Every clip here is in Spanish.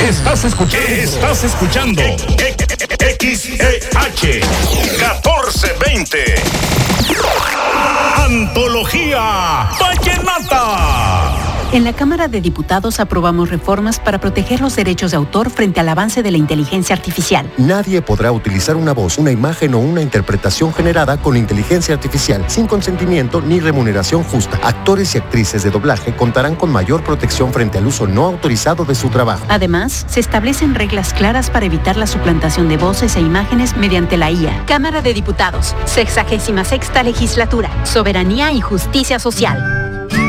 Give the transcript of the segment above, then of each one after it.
Estás escuchando XEH 1420. Antología Vallenata. En la Cámara de Diputados aprobamos reformas para proteger los derechos de autor frente al avance de la inteligencia artificial. Nadie podrá utilizar una voz, una imagen o una interpretación generada con inteligencia artificial sin consentimiento ni remuneración justa. Actores y actrices de doblaje contarán con mayor protección frente al uso no autorizado de su trabajo. Además, se establecen reglas claras para evitar la suplantación de voces e imágenes mediante la IA. Cámara de Diputados, 66ª Legislatura, Soberanía y Justicia Social.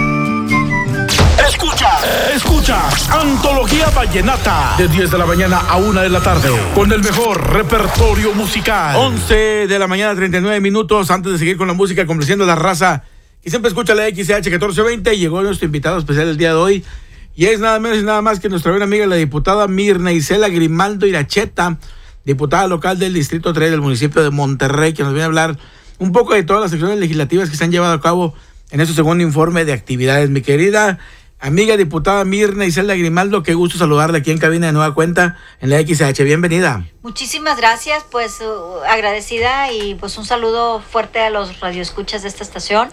Escucha, Antología Vallenata, de 10 de la mañana a 1 de la tarde, con el mejor repertorio musical. 11 de la mañana, 39 minutos, antes de seguir con la música, complaciendo a la raza, y siempre escucha la XH 1420, llegó nuestro invitado especial el día de hoy, y es nada menos y nada más que nuestra buena amiga, la diputada Mirna Isela Grimaldo Iracheta, diputada local del Distrito 3 del municipio de Monterrey, que nos viene a hablar un poco de todas las secciones legislativas que se han llevado a cabo en este segundo informe de actividades. Mi querida amiga diputada Mirna Isela Grimaldo, qué gusto saludarla aquí en cabina de nueva cuenta en la XH. Bienvenida. Muchísimas gracias, pues agradecida y pues un saludo fuerte a los radioescuchas de esta estación.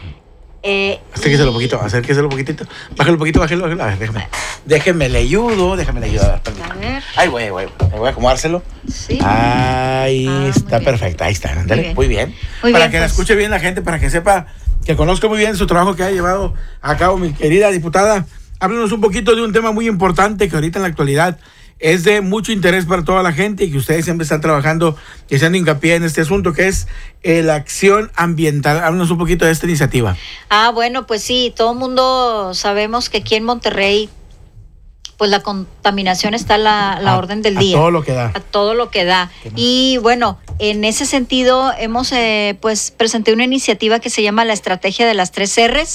Acérqueselo un poquitito. Bájalo un poquito, bájalo. A ver, déjeme le ayudo. A ver. Ahí voy a acomodárselo. Sí. Ahí está, perfecto. Ahí está, ándale. Muy bien. Muy para bien, que la pues. escuche bien la gente, para que sepa, que conozca muy bien su trabajo que ha llevado a cabo, mi querida diputada. Háblenos un poquito de un tema muy importante que ahorita en la actualidad es de mucho interés para toda la gente y que ustedes siempre están trabajando y haciendo hincapié en este asunto, que es la acción ambiental. Háblenos un poquito de esta iniciativa. Bueno, pues sí, todo el mundo sabemos que aquí en Monterrey pues la contaminación está a la orden del día. A todo lo que da. A todo lo que da. Y bueno, en ese sentido hemos pues presenté una iniciativa que se llama la Estrategia de las 3 R's,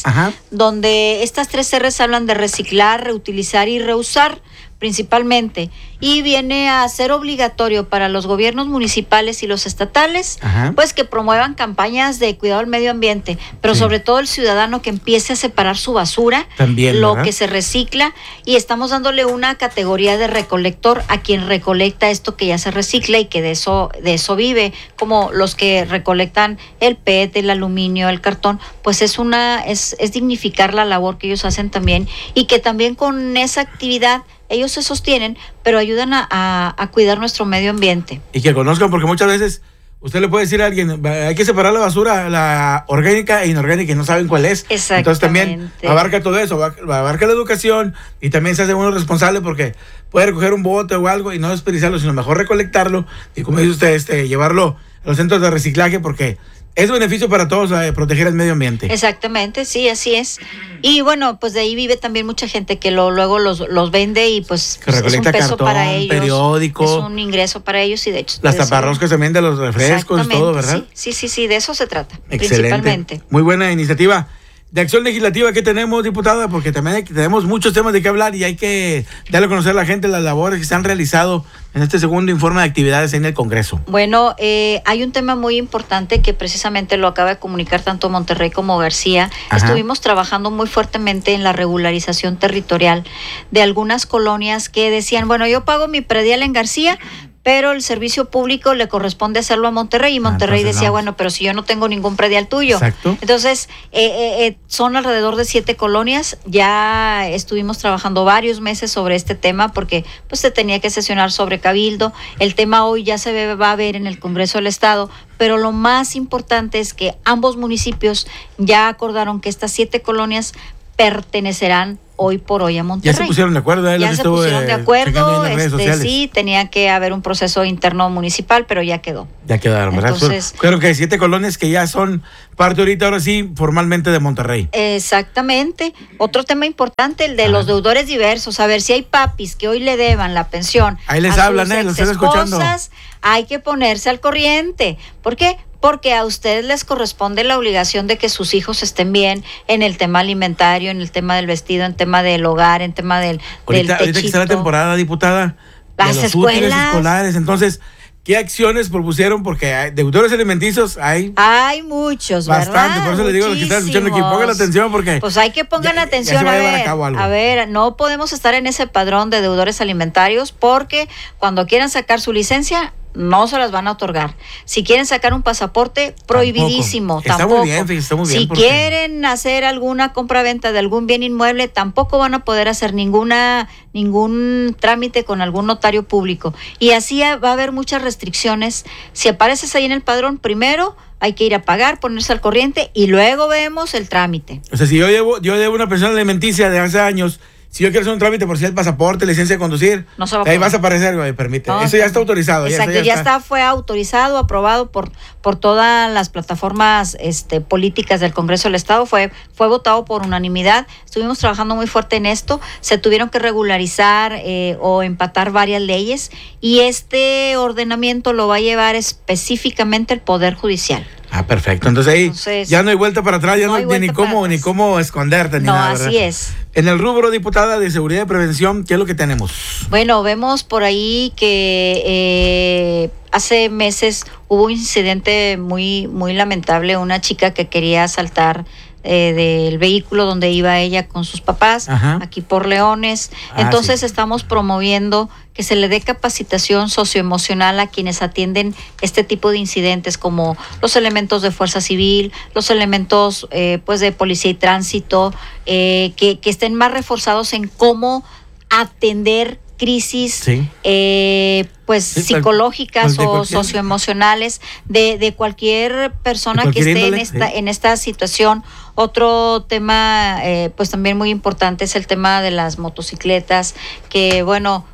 donde estas 3 R's hablan de reciclar, reutilizar y reusar principalmente, y viene a ser obligatorio para los gobiernos municipales y los estatales, pues que promuevan campañas de cuidado del medio ambiente, pero sobre todo el ciudadano que empiece a separar su basura, también, lo ¿verdad? que se recicla, y estamos dándole una categoría de recolector a quien recolecta esto que ya se recicla y que de eso vive, como los que recolectan el PET, el aluminio, el cartón, pues es dignificar la labor que ellos hacen también, y que también con esa actividad ellos se sostienen, pero ayudan a cuidar nuestro medio ambiente. Y que conozcan, porque muchas veces usted le puede decir a alguien, hay que separar la basura, la orgánica e inorgánica, y no saben cuál es. Entonces también abarca todo eso, abarca la educación, y también se hace uno responsable porque puede recoger un bote o algo y no desperdiciarlo, sino mejor recolectarlo y, como dice usted, llevarlo a los centros de reciclaje, porque es beneficio para todos proteger el medio ambiente. Exactamente, sí, así es. Y bueno, pues de ahí vive también mucha gente que luego los vende y pues que recolecta es un peso cartón, para ellos, periódico, es un ingreso para ellos, y de hecho las taparroscas también de los refrescos, todo, ¿verdad? Sí, de eso se trata. Excelente. Principalmente. Muy buena iniciativa de acción legislativa que tenemos, diputada, porque también tenemos muchos temas de qué hablar y hay que darle a conocer a la gente las labores que se han realizado en este segundo informe de actividades en el Congreso. Bueno, hay un tema muy importante que precisamente lo acaba de comunicar tanto Monterrey como García. Estuvimos trabajando muy fuertemente en la regularización territorial de algunas colonias que decían, bueno, yo pago mi predial en García, pero el servicio público le corresponde hacerlo a Monterrey, y Monterrey decía, bueno, pero si yo no tengo ningún predial tuyo. Exacto. Entonces, son alrededor de 7 colonias, ya estuvimos trabajando varios meses sobre este tema, porque pues se tenía que sesionar sobre Cabildo, el tema hoy ya se va a ver en el Congreso del Estado, pero lo más importante es que ambos municipios ya acordaron que estas 7 colonias pertenecerán hoy por hoy a Monterrey. Ya se pusieron de acuerdo, ya se pusieron de acuerdo, sí, tenía que haber un proceso interno municipal, pero ya quedó. Ya quedaron, ¿verdad? Entonces, creo que hay 7 colonias que ya son parte ahorita, ahora sí, formalmente de Monterrey. Exactamente. Otro tema importante, el de los deudores diversos, a ver si hay papis que hoy le deban la pensión. Ahí les hablan, los están escuchando. Hay que ponerse al corriente. ¿Por qué? Porque a ustedes les corresponde la obligación de que sus hijos estén bien en el tema alimentario, en el tema del vestido, en tema del hogar, en tema del ahorita techito. Que está la temporada, diputada, las de los escuelas útiles escolares, entonces ¿qué acciones propusieron? Porque hay deudores alimenticios hay muchos, bastante, ¿verdad? Por eso les digo a los que están escuchando que pongan atención porque... Pues hay que pongan atención, a ver, no podemos estar en ese padrón de deudores alimentarios porque cuando quieran sacar su licencia, no se las van a otorgar. Si quieren sacar un pasaporte, prohibidísimo. Tampoco. Está muy bien. Si quieren hacer alguna compra-venta de algún bien inmueble, tampoco van a poder hacer ningún trámite con algún notario público. Y así va a haber muchas restricciones. Si apareces ahí en el padrón, primero hay que ir a pagar, ponerse al corriente y luego vemos el trámite. O sea, si yo debo una pensión alimenticia de hace años, si yo quiero hacer un trámite por si el pasaporte, licencia de conducir, no se va a ahí vas a aparecer, güey, permite. No, eso ya está autorizado. Exacto, fue autorizado, aprobado por todas las plataformas políticas del Congreso del Estado, fue votado por unanimidad. Estuvimos trabajando muy fuerte en esto, se tuvieron que regularizar o empatar varias leyes y este ordenamiento lo va a llevar específicamente el Poder Judicial. Perfecto. Entonces ahí ya no hay vuelta para atrás, ya no hay ni cómo esconderte ni nada. Así es. En el rubro, diputada, de seguridad y prevención, ¿qué es lo que tenemos? Bueno, vemos por ahí que hace meses hubo un incidente muy, muy lamentable, una chica que quería asaltar del vehículo donde iba ella con sus papás, aquí por Leones. Entonces estamos promoviendo que se le dé capacitación socioemocional a quienes atienden este tipo de incidentes, como los elementos de fuerza civil, los elementos pues de policía y tránsito, que estén más reforzados en cómo atender crisis psicológicas o socioemocionales de cualquier persona que esté en esta situación. Otro tema pues también muy importante es el tema de las motocicletas, que bueno,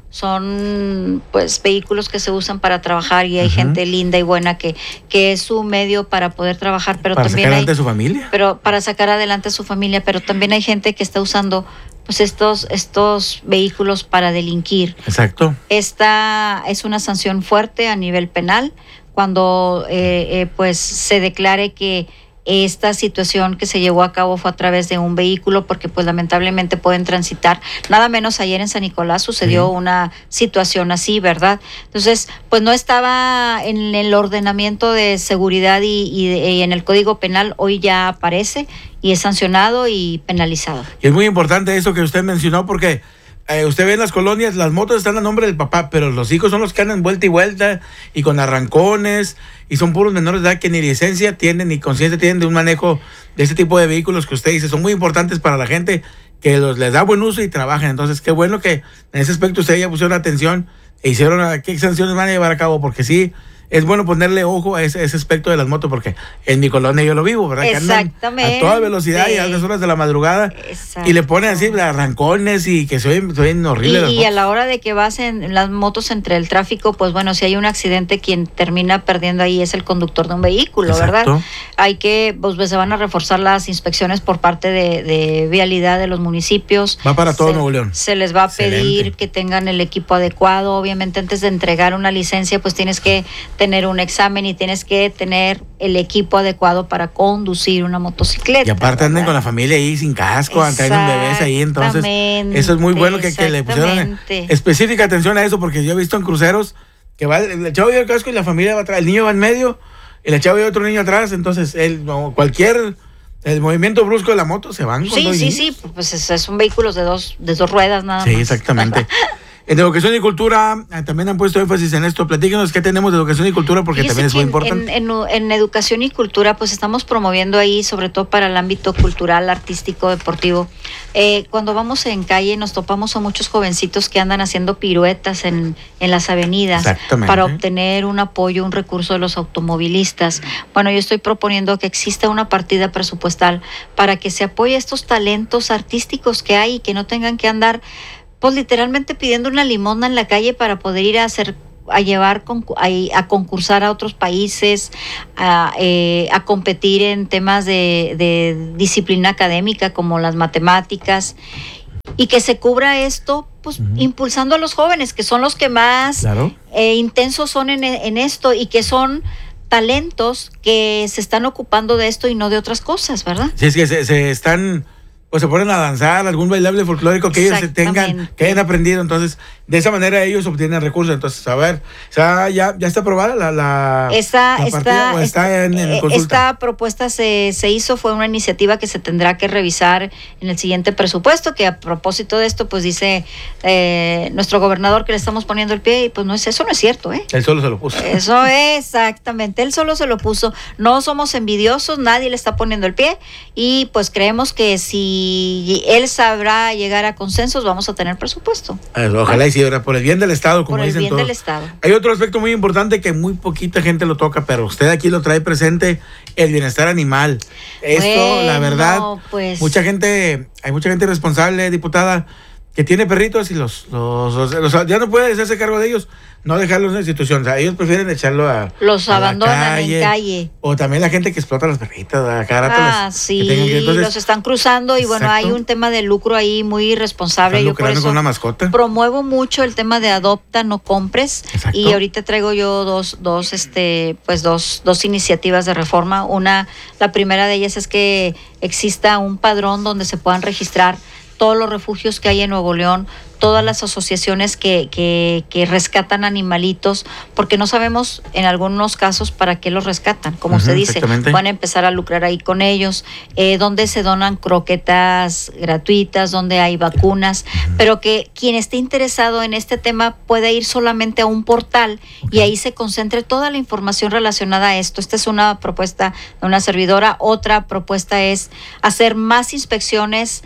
son pues vehículos que se usan para trabajar y hay gente linda y buena que es su medio para poder trabajar, pero para también sacar adelante a su familia. Pero para sacar adelante a su familia, pero también hay gente que está usando pues estos vehículos para delinquir. Exacto. Esta es una sanción fuerte a nivel penal cuando pues se declare que esta situación que se llevó a cabo fue a través de un vehículo, porque pues lamentablemente pueden transitar. Nada menos ayer en San Nicolás sucedió una situación así, ¿verdad? Entonces, pues no estaba en el ordenamiento de seguridad y en el Código Penal, hoy ya aparece y es sancionado y penalizado. Y es muy importante eso que usted mencionó, porque usted ve en las colonias, las motos están a nombre del papá, pero los hijos son los que andan vuelta y vuelta y con arrancones, y son puros menores de edad que ni licencia tienen ni conciencia tienen de un manejo de este tipo de vehículos que usted dice. Son muy importantes para la gente que les da buen uso y trabajan. Entonces, qué bueno que en ese aspecto ustedes ya pusieron atención e hicieron qué sanciones van a llevar a cabo, porque sí, es bueno ponerle ojo a ese aspecto de las motos, porque en mi colonia yo lo vivo, ¿verdad? Exactamente. Que andan a toda velocidad y a las horas de la madrugada. Y le ponen así arrancones y que soy horrible. Y a la hora de que vas en las motos entre el tráfico, pues bueno, si hay un accidente, quien termina perdiendo ahí es el conductor de un vehículo. Exacto. ¿Verdad? Hay que, pues se van a reforzar las inspecciones por parte de vialidad de los municipios. Va para todo Nuevo León. Se les va a pedir que tengan el equipo adecuado. Obviamente, antes de entregar una licencia, pues tienes que tener un examen y tienes que tener el equipo adecuado para conducir una motocicleta. Y aparte anden con la familia ahí sin casco, traen bebés ahí, entonces eso es muy bueno que le pusieron específica atención a eso, porque yo he visto en cruceros que va el chavo lleva el casco y la familia va atrás, el niño va en medio y el chavo lleva otro niño atrás, entonces el movimiento brusco de la moto se van con Sí, pues son vehículos de dos ruedas nada más. Sí, exactamente. En Educación y Cultura también han puesto énfasis en esto. Platíquenos qué tenemos de Educación y Cultura, porque también es muy importante. En Educación y Cultura, pues estamos promoviendo ahí, sobre todo para el ámbito cultural, artístico, deportivo. Cuando vamos en calle nos topamos a muchos jovencitos que andan haciendo piruetas en las avenidas para obtener un apoyo, un recurso de los automovilistas. Bueno, yo estoy proponiendo que exista una partida presupuestal para que se apoye a estos talentos artísticos que hay y que no tengan que andar pues literalmente pidiendo una limosna en la calle para poder ir a concursar a otros países, a competir en temas de disciplina académica como las matemáticas, y que se cubra esto pues impulsando a los jóvenes, que son los que más intensos son en esto, y que son talentos que se están ocupando de esto y no de otras cosas, ¿verdad? Sí, es que se están o se ponen a danzar, algún bailable folclórico que ellos tengan, que hayan aprendido. Entonces, de esa manera ellos obtienen recursos. Entonces, a ver, o sea, ya está aprobada la partida, ¿o está en consulta? Esta propuesta se hizo, fue una iniciativa que se tendrá que revisar en el siguiente presupuesto, que a propósito de esto, pues dice nuestro gobernador que le estamos poniendo el pie, y pues eso no es cierto, ¿eh? Él solo se lo puso. Eso exactamente, él solo se lo puso. No somos envidiosos, nadie le está poniendo el pie, y pues creemos que si él sabrá llegar a consensos, vamos a tener presupuesto. Ojalá y sí, por el bien del Estado, como dicen todos. Por el bien del Estado. Hay otro aspecto muy importante que muy poquita gente lo toca, pero usted aquí lo trae presente, el bienestar animal. Esto, la verdad, pues, hay mucha gente responsable, diputada, que tiene perritos y los ya no puede hacerse cargo de ellos, no dejarlos en la institución. O sea, ellos prefieren echarlo los abandonan en calle. O también la gente que explota a las perritas, a cada rato sí, entonces, los están cruzando y bueno, hay un tema de lucro ahí muy irresponsable. Yo por eso con una mascota. Promuevo mucho el tema de adopta, no compres. Exacto. Y ahorita traigo yo dos iniciativas de reforma. La primera de ellas es que exista un padrón donde se puedan registrar todos los refugios que hay en Nuevo León, todas las asociaciones que rescatan animalitos, porque no sabemos en algunos casos para qué los rescatan, como usted dice, van a empezar a lucrar ahí con ellos, donde se donan croquetas gratuitas, donde hay vacunas, pero que quien esté interesado en este tema pueda ir solamente a un portal y ahí se concentre toda la información relacionada a esto. Esta es una propuesta de una servidora. Otra propuesta es hacer más inspecciones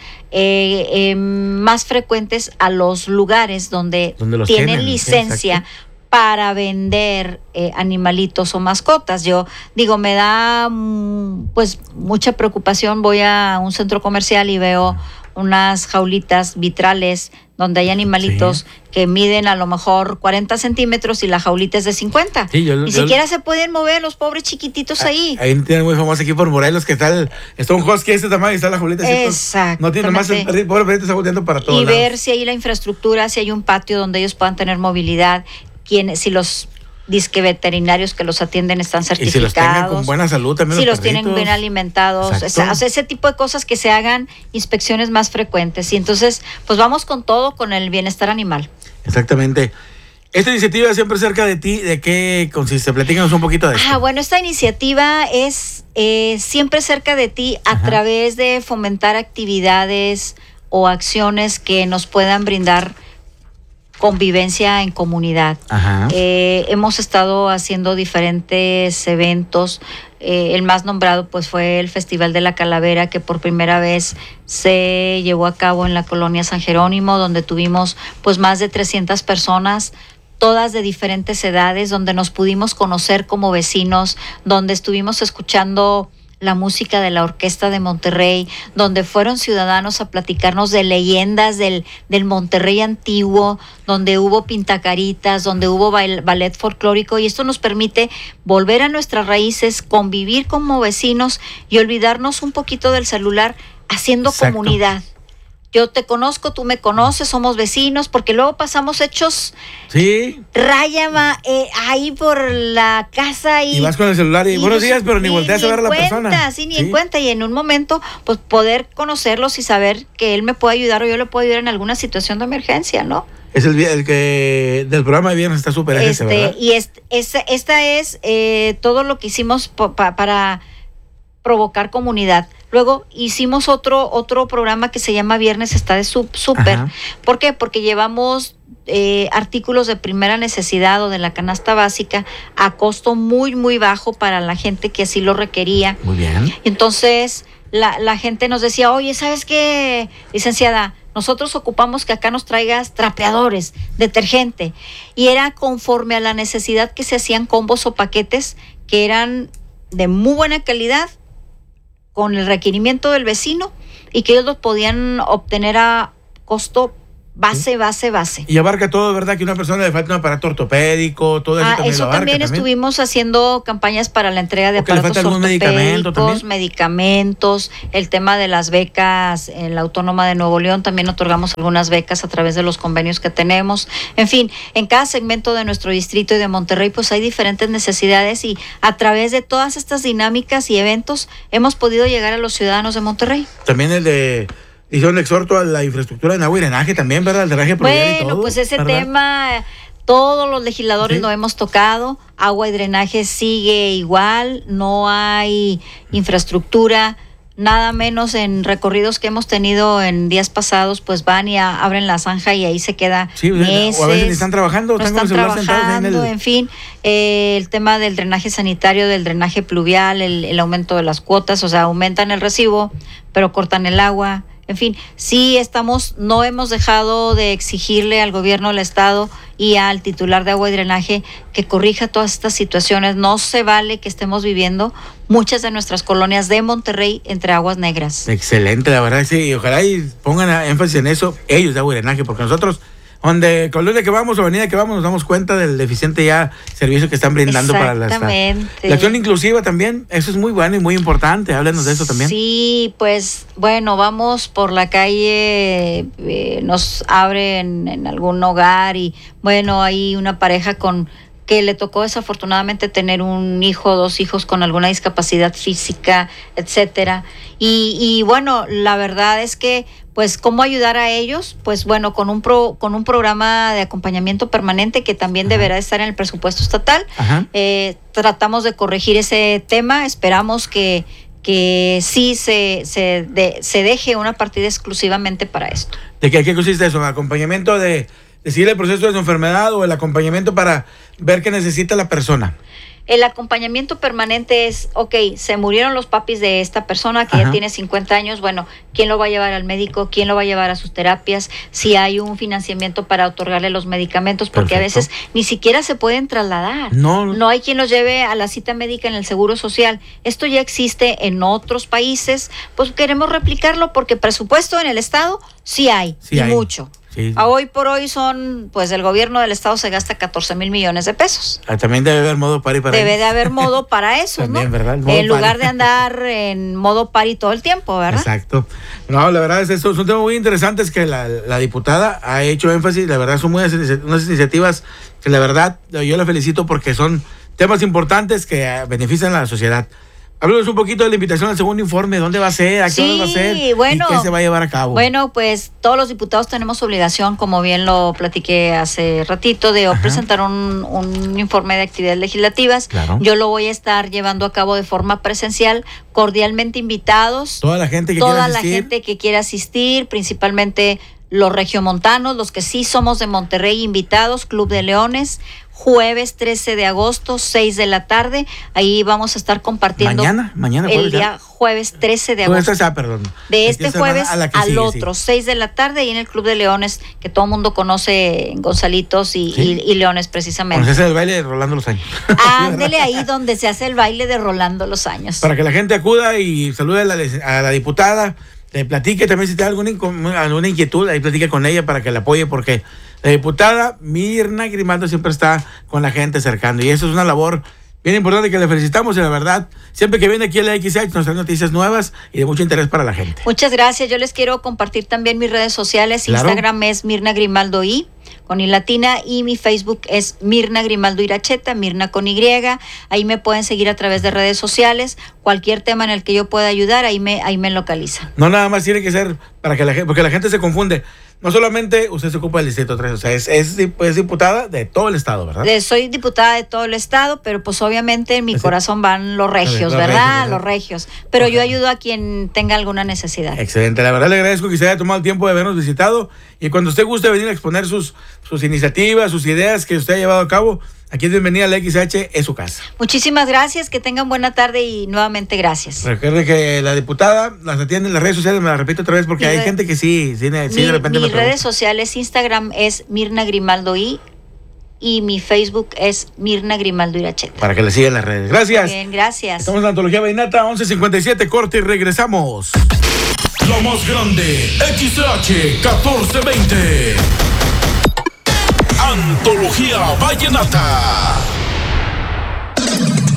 más frecuentes a los lugares donde tienen licencia para vender animalitos o mascotas. Yo digo, me da pues mucha preocupación. Voy a un centro comercial y veo unas jaulitas vitrales donde hay animalitos que miden a lo mejor 40 centímetros y la jaulita es de 50. Ni siquiera se pueden mover los pobres chiquititos ahí. Ahí tienen muy famoso aquí por Morelos que está un husky de este tamaño y está la jaulita. Exacto. No tiene más, el pobre perrito está volteando para todos lados. Y ver si hay la infraestructura, si hay un patio donde ellos puedan tener movilidad, si los disque veterinarios que los atienden están certificados. Y si los tengan con buena salud también. Si los tienen bien alimentados. O sea, ese tipo de cosas, que se hagan inspecciones más frecuentes. Y entonces, pues vamos con todo, con el bienestar animal. Exactamente. Esta iniciativa siempre cerca de ti, ¿de qué consiste? Platícanos un poquito de esto. Bueno, esta iniciativa es siempre cerca de ti a través de fomentar actividades o acciones que nos puedan brindar convivencia en comunidad. Hemos estado haciendo diferentes eventos. El más nombrado pues fue el Festival de la Calavera, que por primera vez se llevó a cabo en la colonia San Jerónimo, donde tuvimos pues más de 300 personas, todas de diferentes edades, donde nos pudimos conocer como vecinos, donde estuvimos escuchando la música de la Orquesta de Monterrey, donde fueron ciudadanos a platicarnos de leyendas del Monterrey antiguo, donde hubo pintacaritas, donde hubo ballet folclórico, y esto nos permite volver a nuestras raíces, convivir como vecinos y olvidarnos un poquito del celular, haciendo comunidad. Yo te conozco, tú me conoces, somos vecinos, porque luego pasamos hechos raya ahí por la casa y vas con el celular y buenos días, pero ni volteas a ver a la persona. Ni en cuenta, y en un momento pues poder conocerlos y saber que él me puede ayudar o yo le puedo ayudar en alguna situación de emergencia, ¿no? Es el que del programa de viernes está súper ¿verdad? Y esta es todo lo que hicimos para provocar comunidad. Luego hicimos otro programa que se llama Viernes está de súper. ¿Por qué? Porque llevamos artículos de primera necesidad o de la canasta básica a costo muy, muy bajo para la gente que así lo requería. Muy bien. Entonces, la gente nos decía, oye, ¿sabes qué, licenciada? Nosotros ocupamos que acá nos traigas trapeadores, detergente. Y era conforme a la necesidad que se hacían combos o paquetes que eran de muy buena calidad, con el requerimiento del vecino, y que ellos los podían obtener a costo base. Y abarca todo, ¿verdad? Que una persona le falta un aparato ortopédico, todo eso también eso lo abarca, también estuvimos haciendo campañas para la entrega de aparatos ortopédicos, medicamentos, el tema de las becas en la Autónoma de Nuevo León, también otorgamos algunas becas a través de los convenios que tenemos. En fin, en cada segmento de nuestro distrito y de Monterrey, pues hay diferentes necesidades, y a través de todas estas dinámicas y eventos hemos podido llegar a los ciudadanos de Monterrey. También el de hizo un exhorto a la infraestructura de agua y drenaje también, ¿verdad? El drenaje pluvial y todo. Bueno, pues ese ¿verdad? tema todos los legisladores lo hemos tocado. Agua y drenaje sigue igual, no hay infraestructura. Nada menos en recorridos que hemos tenido en días pasados, pues van y abren la zanja y ahí se queda meses. O a veces ni están trabajando, no están trabajando, en fin. El tema del drenaje sanitario, del drenaje pluvial, el aumento de las cuotas, o sea, aumentan el recibo, pero cortan el agua. En fin, sí no hemos dejado de exigirle al gobierno del estado y al titular de agua y drenaje que corrija todas estas situaciones. No se vale que estemos viviendo muchas de nuestras colonias de Monterrey entre aguas negras. Excelente, la verdad, sí, ojalá y pongan énfasis en eso, ellos de agua y drenaje, porque nosotros, donde colonia que vamos, avenida que vamos, nos damos cuenta del deficiente ya servicio que están brindando para la acción inclusiva también. Eso es muy bueno y muy importante. Háblenos de eso también. Sí, pues bueno, vamos por la calle, nos abren en algún hogar y bueno, hay una pareja que le tocó desafortunadamente tener un hijo, 2 hijos con alguna discapacidad física, etcétera. Y bueno, la verdad es que pues cómo ayudar a ellos, pues bueno, con un programa de acompañamiento permanente que también deberá estar en el presupuesto estatal. Tratamos de corregir ese tema, esperamos que sí se deje una partida exclusivamente para esto. ¿De qué consiste eso? ¿Acompañamiento de seguir el proceso de su enfermedad o el acompañamiento para ver qué necesita la persona? El acompañamiento permanente es, se murieron los papis de esta persona que ya tiene 50 años, bueno, ¿quién lo va a llevar al médico? ¿Quién lo va a llevar a sus terapias? Si hay un financiamiento para otorgarle los medicamentos, porque a veces ni siquiera se pueden trasladar. No hay quien los lleve a la cita médica en el Seguro Social. Esto ya existe en otros países, pues queremos replicarlo porque presupuesto en el Estado sí hay, mucho. Sí. Hoy por hoy pues el gobierno del estado se gasta 14,000 millones de pesos. También debe haber modo pari para Debe de haber modo para eso, también, ¿no? ¿Verdad? En lugar de andar en modo pari todo el tiempo, ¿verdad? Exacto. No, la verdad es un tema muy interesante, es que la diputada ha hecho énfasis, la verdad son unas iniciativas que la verdad yo la felicito porque son temas importantes que benefician a la sociedad. Háblanos un poquito de la invitación al segundo informe, ¿dónde va a ser? ¿A qué hora va a ser? Bueno, ¿y qué se va a llevar a cabo? Bueno, pues todos los diputados tenemos obligación, como bien lo platiqué hace ratito, de presentar un informe de actividades legislativas. Claro. Yo lo voy a estar llevando a cabo de forma presencial, cordialmente invitados. Toda la gente que quiera asistir, principalmente los regiomontanos, los que sí somos de Monterrey, invitados, Club de Leones, jueves 13 de agosto, 6 de la tarde. Ahí vamos a estar compartiendo mañana el día jueves 13 de agosto. De este jueves al otro, 6 de la tarde, ahí en el Club de Leones, que todo el mundo conoce en Gonzalitos y Leones precisamente. Donde se hace el baile de Rolando los Años. Ándele ahí donde se hace el baile de Rolando los Años. Para que la gente acuda y salude a la diputada, le platique también si tiene alguna inquietud, ahí platique con ella para que la apoye, porque la diputada Mirna Grimaldo siempre está con la gente acercando, y eso es una labor bien importante que le felicitamos, y la verdad, siempre que viene aquí a la XH nos trae noticias nuevas y de mucho interés para la gente. Muchas gracias. Yo les quiero compartir también mis redes sociales. Claro. Instagram es Mirna Grimaldo I, con I latina, y mi Facebook es Mirna Grimaldo Iracheta, Mirna con Y. Ahí me pueden seguir a través de redes sociales. Cualquier tema en el que yo pueda ayudar, ahí me localizan. No, nada más tiene que ser para que porque la gente se confunde. No solamente usted se ocupa del Distrito 3, o sea, es diputada de todo el estado, ¿verdad? Soy diputada de todo el estado, pero pues obviamente en mi corazón van los regios, ¿verdad? Los regios. Pero yo ayudo a quien tenga alguna necesidad. Excelente, la verdad le agradezco que se haya tomado el tiempo de habernos visitado, y cuando usted guste venir a exponer sus iniciativas, sus ideas que usted ha llevado a cabo, aquí es bienvenida a la XH, es su casa. Muchísimas gracias, que tengan buena tarde y nuevamente gracias. Recuerde que la diputada las atiende en las redes sociales, me la repito otra vez porque hay gente que sí de repente mis redes sociales, Instagram es Mirna Grimaldo I y mi Facebook es Mirna Grimaldo Iracheta. Para que le sigan las redes. Gracias. Bien, gracias. Estamos en la Antología Vallenata, 11:57, corte y regresamos. Lo más grande, XH 1420. Antología Vallenata.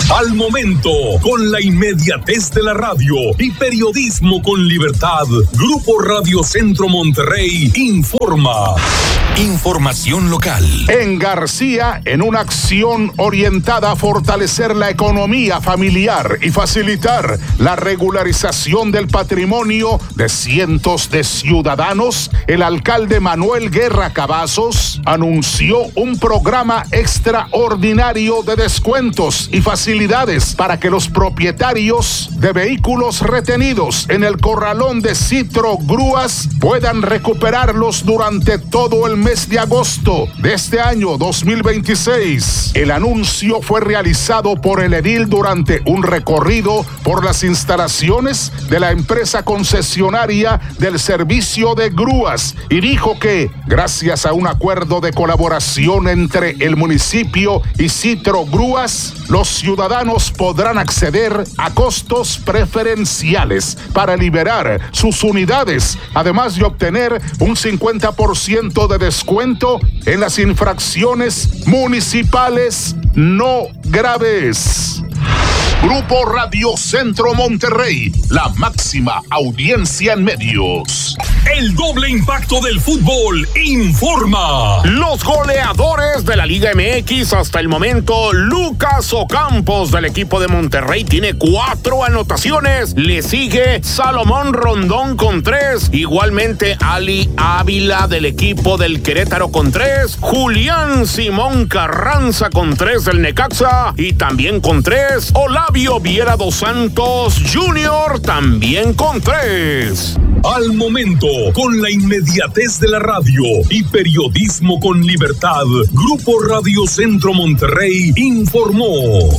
Al momento, con la inmediatez de la radio y periodismo con libertad, Grupo Radio Centro Monterrey informa. Información local. En García, en una acción orientada a fortalecer la economía familiar y facilitar la regularización del patrimonio de cientos de ciudadanos, el alcalde Manuel Guerra Cavazos anunció un programa extraordinario de descuentos y facilidades para que los propietarios de vehículos retenidos en el corralón de Citro Grúas puedan recuperarlos durante todo el mes de agosto de este año 2026. El anuncio fue realizado por el edil durante un recorrido por las instalaciones de la empresa concesionaria del servicio de grúas y dijo que, gracias a un acuerdo de colaboración entre el municipio y Citro Grúas, los ciudadanos podrán acceder a costos preferenciales para liberar sus unidades, además de obtener un 50% de descuento en las infracciones municipales no graves. Grupo Radio Centro Monterrey, la máxima audiencia en medios. El doble impacto del fútbol informa. Los goleadores de la Liga MX hasta el momento, Lucas Ocampos del equipo de Monterrey tiene 4 anotaciones. Le sigue Salomón Rondón con 3. Igualmente Ali Ávila del equipo del Querétaro con 3. Julián Simón Carranza con 3 del Necaxa y también con 3. Olavio Viera dos Santos Jr. también con 3. Al momento, con la inmediatez de la radio y periodismo con libertad, Grupo Radio Centro Monterrey informó.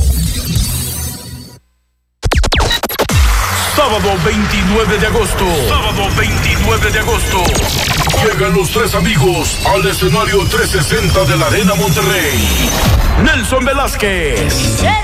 Sábado 29 de agosto. Sábado 29 de agosto. Llegan los 3 amigos al escenario 360 de la Arena Monterrey. Nelson Velázquez.